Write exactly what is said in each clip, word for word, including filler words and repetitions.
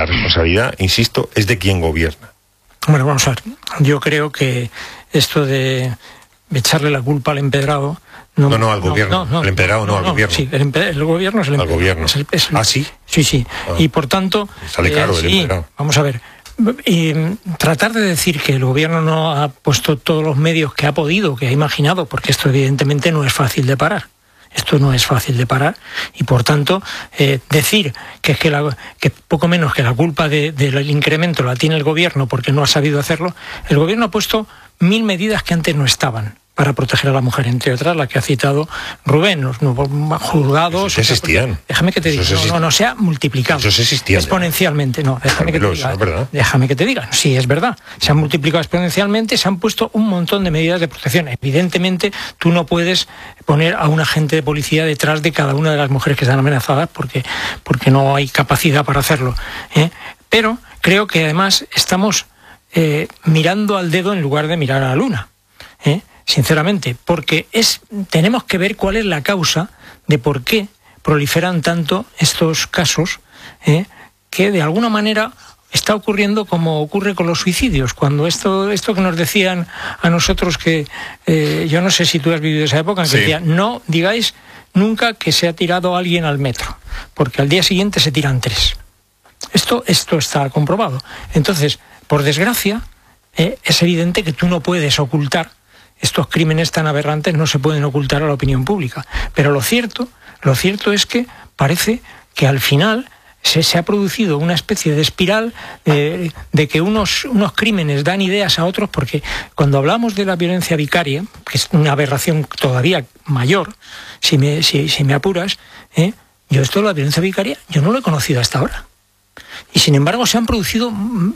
la responsabilidad, insisto, es de quien gobierna. Bueno, vamos a ver. Yo creo que esto de echarle la culpa al empedrado... No, no, no al gobierno. No, no, al empedrado no, no al no, gobierno. Sí, el, el gobierno es el empedrado. Al gobierno. Es el, es el, ¿Ah, sí? Sí, sí. Ah. Y por tanto... Sale caro eh, el sí, empedrado. Vamos a ver. Y tratar de decir que el gobierno no ha puesto todos los medios que ha podido, que ha imaginado, porque esto evidentemente no es fácil de parar. Esto no es fácil de parar y, por tanto, eh, decir que es que, la, que poco menos que la culpa de, del incremento la tiene el gobierno porque no ha sabido hacerlo. El gobierno ha puesto mil medidas que antes no estaban para proteger a la mujer, entre otras la que ha citado Rubén, los nuevos juzgados. Eso existían. Déjame que te diga, no, no, no se ha multiplicado. Eso existía exponencialmente, no, déjame que te diga. ¿Es verdad? Déjame que te diga, sí, es verdad. Se han multiplicado exponencialmente, se han puesto un montón de medidas de protección. Evidentemente, tú no puedes poner a un agente de policía detrás de cada una de las mujeres que están amenazadas porque, porque no hay capacidad para hacerlo, ¿eh? Pero creo que además estamos eh, mirando al dedo en lugar de mirar a la luna, ¿eh? Sinceramente, porque es tenemos que ver cuál es la causa de por qué proliferan tanto estos casos, ¿eh? que de alguna manera está ocurriendo como ocurre con los suicidios. Cuando esto esto que nos decían a nosotros que, eh, yo no sé si tú has vivido esa época, en que sí. decían, no digáis nunca que se ha tirado alguien al metro, porque al día siguiente se tiran tres. Esto, esto está comprobado. Entonces, por desgracia, eh, es evidente que tú no puedes ocultar estos crímenes tan aberrantes, no se pueden ocultar a la opinión pública. Pero lo cierto, lo cierto es que parece que al final se, se ha producido una especie de espiral eh, de que unos, unos crímenes dan ideas a otros, porque cuando hablamos de la violencia vicaria, que es una aberración todavía mayor, si me, si, si me apuras, ¿eh? yo esto de la violencia vicaria, yo no lo he conocido hasta ahora. Y sin embargo se han producido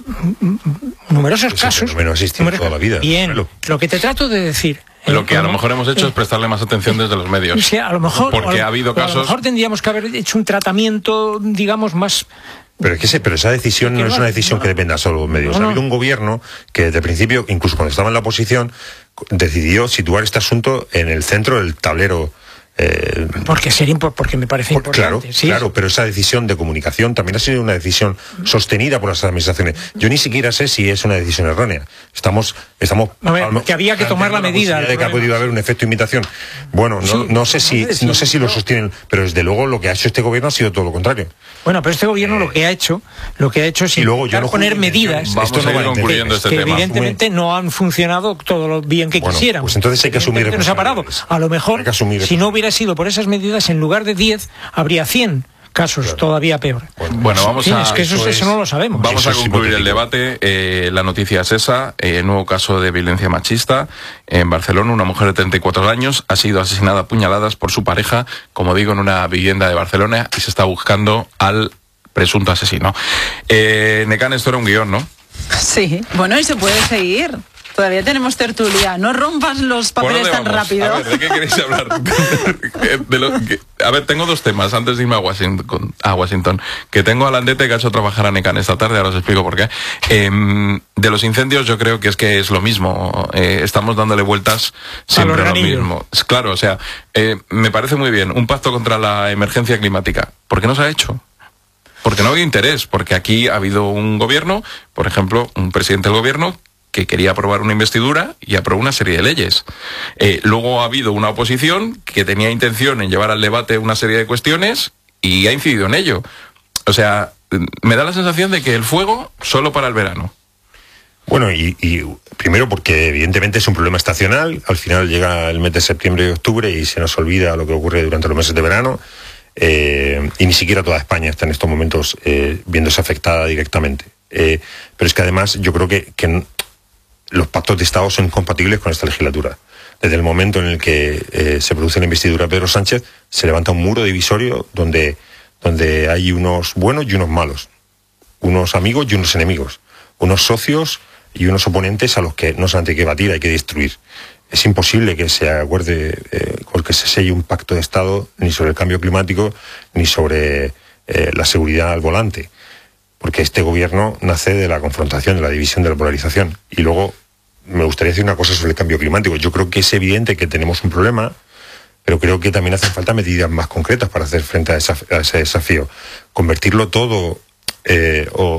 numerosos pues casos. No existe numerosos... toda la vida. Bien, lo... lo que te trato de decir. Lo que eh, a lo mejor hemos hecho eh, es prestarle más atención desde los medios. O sea, a lo mejor, porque a, ha habido casos. A lo mejor tendríamos que haber hecho un tratamiento, digamos, más. Pero es que ese, pero esa decisión no es una decisión no, que dependa solo de los medios. No, no. Ha habido un gobierno que desde el principio, incluso cuando estaba en la oposición, decidió situar este asunto en el centro del tablero. Eh, porque sería porque me parece por, importante. Claro, ¿sí? claro, pero esa decisión de comunicación también ha sido una decisión sostenida por las administraciones. Yo ni siquiera sé si es una decisión errónea. Estamos, estamos. A ver, que había que tomar la medida. De que ha podido haber un efecto imitación. Bueno, no, sí, no sé si, sí, no sé si lo sostienen, pero desde luego lo que ha hecho este gobierno ha sido todo lo contrario. Bueno, pero este gobierno eh, lo que ha hecho, lo que ha hecho es intentar no poner medidas. Vamos esto no va a concluyendo este que tema. evidentemente no han funcionado todo lo bien que bueno, quisieran. Pues entonces hay que asumir. Nos ha parado. A lo mejor, si no hubiera sido por esas medidas, en lugar de diez, habría cien casos, claro. Todavía peor. Bueno, bueno vamos sí, a... Es que eso, eso, es, eso no lo sabemos. Vamos eso a concluir el debate. Eh, la noticia es esa. Eh, nuevo caso de violencia machista. En Barcelona, una mujer de treinta y cuatro años ha sido asesinada a puñaladas por su pareja, como digo, en una vivienda de Barcelona, y se está buscando al presunto asesino. Eh, Nekane, esto era un guión, ¿no? Sí. Bueno, y se puede seguir. Todavía tenemos tertulia. No rompas los papeles tan rápido. A ver, ¿de qué queréis hablar? de lo que, a ver, tengo dos temas antes de irme a Washington, a Washington. Que tengo a Landete, que ha hecho trabajar a Nekane esta tarde, ahora os explico por qué. Eh, de los incendios yo creo que es que es lo mismo. Eh, estamos dándole vueltas siempre a lo mismo. Claro, o sea, eh, me parece muy bien. Un pacto contra la emergencia climática. ¿Por qué no se ha hecho? Porque no había interés. Porque aquí ha habido un gobierno, por ejemplo, un presidente del gobierno, que quería aprobar una investidura y aprobó una serie de leyes. Eh, luego ha habido una oposición que tenía intención en llevar al debate una serie de cuestiones y ha incidido en ello. O sea, me da la sensación de que el fuego solo para el verano. Bueno, y, y primero porque evidentemente es un problema estacional. Al final llega el mes de septiembre y octubre y se nos olvida lo que ocurre durante los meses de verano. Eh, y ni siquiera toda España está en estos momentos eh, viéndose afectada directamente. Eh, pero es que además yo creo que... que los pactos de Estado son incompatibles con esta legislatura. Desde el momento en el que eh, se produce la investidura de Pedro Sánchez, se levanta un muro divisorio donde, donde hay unos buenos y unos malos, unos amigos y unos enemigos, unos socios y unos oponentes a los que no solamente hay que batir, hay que destruir. Es imposible que se acuerde, eh, o que se selle un pacto de Estado ni sobre el cambio climático ni sobre eh, la seguridad al volante. Porque este gobierno nace de la confrontación, de la división, de la polarización. Y luego me gustaría decir una cosa sobre el cambio climático. Yo creo que es evidente que tenemos un problema, pero creo que también hacen falta medidas más concretas para hacer frente a, esa, a ese desafío. Convertirlo todo eh, o